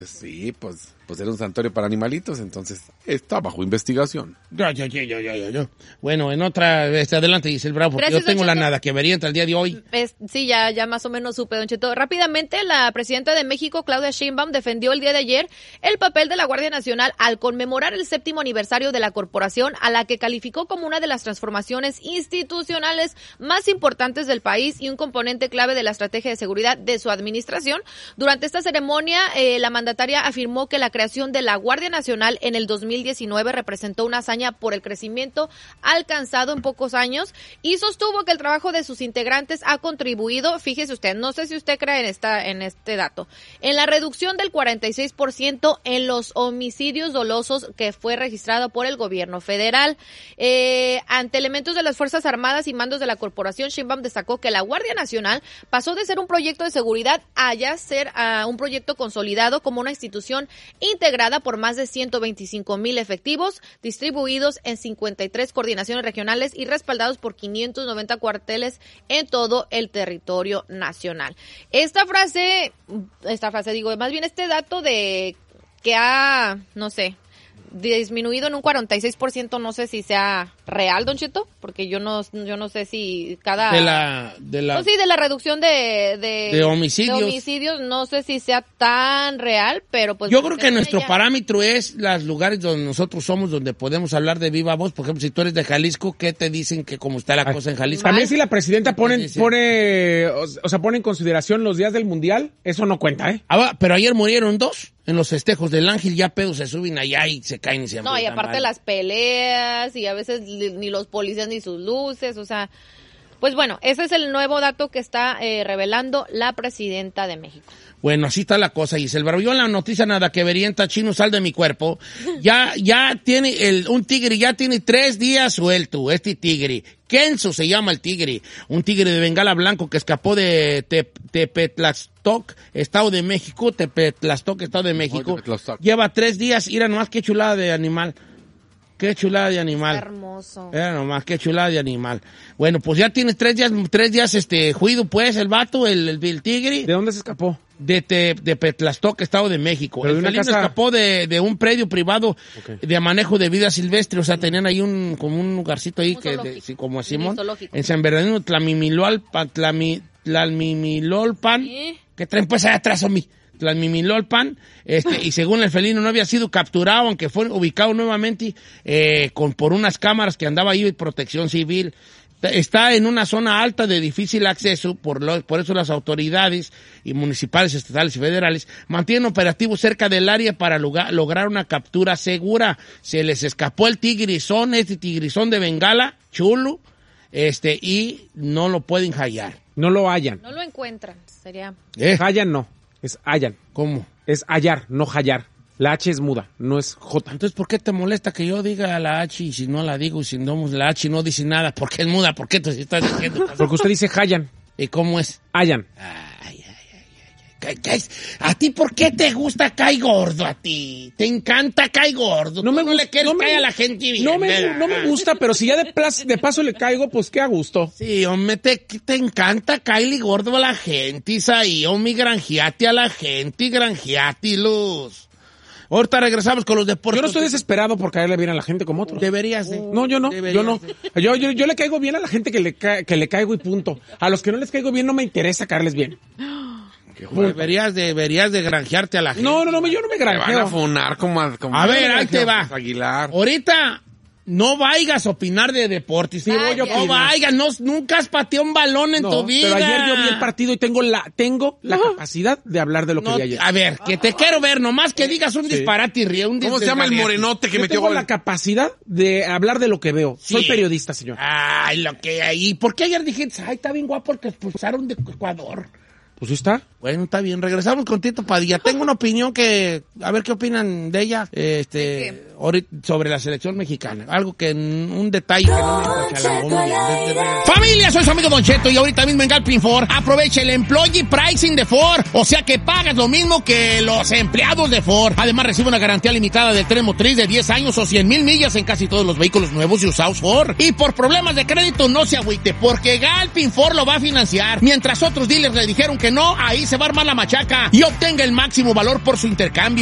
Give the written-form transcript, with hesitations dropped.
Sí, pues era un santuario para animalitos, entonces está bajo investigación. Ya. Bueno, en otra, adelante, Giselle Bravo, porque Gracias, yo tengo Don la Cheto. nada que vería entre el día de hoy. Sí, ya más o menos supe, Don Cheto. Rápidamente, la presidenta de México, Claudia Sheinbaum, defendió el día de ayer el papel de la Guardia Nacional al conmemorar el 7º aniversario de la corporación, a la que calificó como una de las transformaciones institucionales más importantes del país y un componente clave de la estrategia de seguridad de su administración. Durante esta ceremonia, la mandataria afirmó que la creación de la Guardia Nacional en el 2019 representó una hazaña por el crecimiento alcanzado en pocos años y sostuvo que el trabajo de sus integrantes ha contribuido, fíjese usted, no sé si usted cree en este dato, en la reducción del 46% en los homicidios dolosos que fue registrado por el gobierno federal. Ante elementos de las Fuerzas Armadas y mandos de la corporación, Sheinbaum destacó que la Guardia Nacional pasó de ser un proyecto de seguridad a ya ser un proyecto consolidado como una institución integrada por más de 125,000 efectivos distribuidos en 53 coordinaciones regionales y respaldados por 590 cuarteles en todo el territorio nacional. Esta frase, más bien este dato de que ha, disminuido en un 46%, no sé si sea real, Don Cheto, porque yo no sé si cada De la de la reducción de homicidios, no sé si sea tan real, pero pues yo creo que nuestro parámetro es los lugares donde nosotros somos, donde podemos hablar de viva voz. Por ejemplo, si tú eres de Jalisco, ¿qué te dicen que cómo está la cosa en Jalisco? También si la presidenta pone en consideración los días del Mundial, eso no cuenta, ¿eh? Pero ayer murieron 2 en los festejos del Ángel, ya pedos se suben allá y se caen y se No, y aparte las peleas y a veces ni los policías ni sus luces, o sea, pues bueno, ese es el nuevo dato que está revelando la presidenta de México. Bueno, así está la cosa, Giselle Bravo. Yo en la noticia nada que verienta, chino, sal de mi cuerpo. Ya tiene un tigre, ya tiene 3 días suelto, este tigre. Kenzo se llama el tigre. Un tigre de Bengala blanco que escapó de Tepetlastoc, Estado de México. Lleva 3 días. Mira nomás qué chulada de animal. Qué chulada de animal. Hermoso. Era nomás, qué chulada de animal. Bueno, pues ya tiene 3 días, juido, pues, el vato, el tigre. ¿De dónde se escapó? De Petlastoc, Estado de México. Pero El felino escapó de un predio privado de manejo de vida silvestre. O sea, tenían ahí como un lugarcito ahí como Simón. En San Bernardino, Tlamimilolpan. ¿Qué traen pues allá atrás a mí? Tlamimilolpan, y según el felino no había sido capturado, aunque fue ubicado nuevamente por unas cámaras que andaba ahí de protección civil. Está en una zona alta de difícil acceso, por eso las autoridades y municipales, estatales y federales mantienen operativos cerca del área para lograr una captura segura. Se les escapó el tigrizón de Bengala, chulo, y no lo pueden hallar. No lo hallan. No lo encuentran, sería. Hallan no, es hallan. ¿Cómo? Es hallar, no hallar. La H es muda, no es J. Entonces, ¿por qué te molesta que yo diga la H y si no la digo y si no la H no dice nada? ¿Por qué es muda? ¿Por qué tú estás diciendo? Porque usted dice hallan. ¿Y cómo es? Hallan. ¿A ti por qué te gusta Cae Gordo a ti? ¿Te encanta Cae Gordo? No le quieres caer a la gente bien. No me gusta, pero si ya de paso le caigo, pues qué a gusto. Sí, hombre, te encanta Kylie Gordo a la gente, Isaí, hombre, granjeate a la gente, granjeate, Luz. Ahorita regresamos con los deportes. Yo no estoy desesperado por caerle bien a la gente como otros. Deberías de. No, yo no. Yo le caigo bien a la gente que le caigo y punto. A los que no les caigo bien no me interesa caerles bien. Deberías de granjearte a la gente. No, yo no me granjeo. Te van a funar como a ver, ahí te va. Aguilar. Ahorita no vayas a opinar de deportes. Sí, no vayas, nunca has pateado un balón en tu vida. Pero ayer yo vi el partido y tengo la capacidad de hablar de lo que vi ayer. A ver, que te quiero ver, nomás que digas un disparate y ríe. ¿Cómo se llama el morenote que metió gol? Tengo la capacidad de hablar de lo que veo. Sí. Soy periodista, señor. Ay, lo que hay. ¿Por qué ayer dijiste, ay, está bien guapo porque expulsaron de Ecuador? Pues está. Bueno, está bien. Regresamos con Tito Padilla. Tengo una opinión a ver qué opinan de ella, sobre la selección mexicana. Algo un detalle que no me chalangó muy bien. Familia, soy su amigo Don Cheto y ahorita mismo en Galpin Ford aprovecha el Employee Pricing de Ford. O sea que pagas lo mismo que los empleados de Ford. Además recibe una garantía limitada del tren motriz de 10 años o 100,000 millas en casi todos los vehículos nuevos y usados Ford. Y por problemas de crédito no se agüite, porque Galpin Ford lo va a financiar. Mientras otros dealers le dijeron que no, ahí se va a armar la machaca y obtenga el máximo valor por su intercambio.